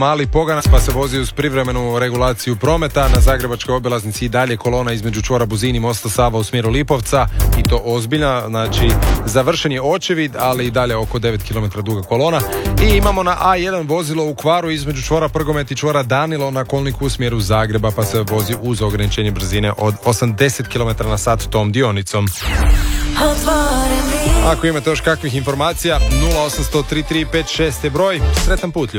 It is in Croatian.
Mali Poganac pa se vozi uz privremenu regulaciju prometa. Na zagrebačkoj obilaznici i dalje kolona između čvora Buzin i mosta Sava u smjeru Lipovca i to ozbiljna, znači završen je očevid, ali i dalje oko 9 km duga kolona. I imamo na A1 vozilo u kvaru između čvora Prgomet i čvora Danilo na kolniku u smjeru Zagreba pa se vozi uz ograničenje brzine od 80 km na sat tom dionicom. Ako imate još kakvih informacija, 0800 335 6 je broj. Sretan put, ljudi.